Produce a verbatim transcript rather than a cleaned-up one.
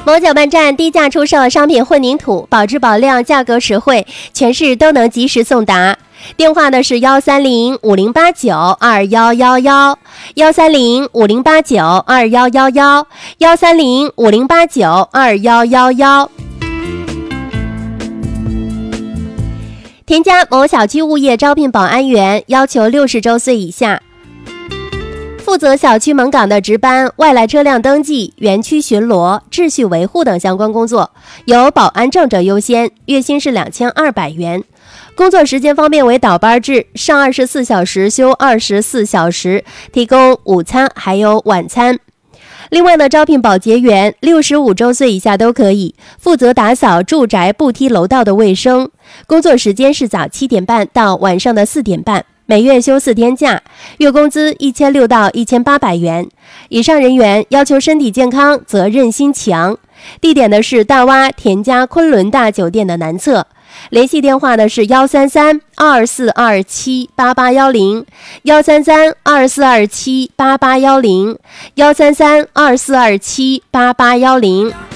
某搅拌站低价出售商品混凝土，保质保量，价格实惠，全市都能及时送达。电话呢是幺三零五零八九二幺幺幺，幺三零五零八九二幺幺幺，幺三零五零八九二幺幺幺。田家某小区物业招聘保安员，要求六十周岁以下，负责小区门岗的值班、外来车辆登记、园区巡逻、秩序维护等相关工作，有保安证者优先，月薪是两千二百元。工作时间方面为倒班制，上二十四小时，休二十四小时，提供午餐还有晚餐。另外呢，招聘保洁员，六十五周岁以下都可以，负责打扫住宅步梯楼道的卫生。工作时间是早七点半到晚上的四点半，每月休四天假，月工资一千六到一千八百元。以上人员要求身体健康，责任心强。地点呢是大洼田家昆仑大酒店的南侧。联系电话呢是幺三三二四二七八八幺零，幺三三二四二七八八幺零，幺三三二四二七八八幺零。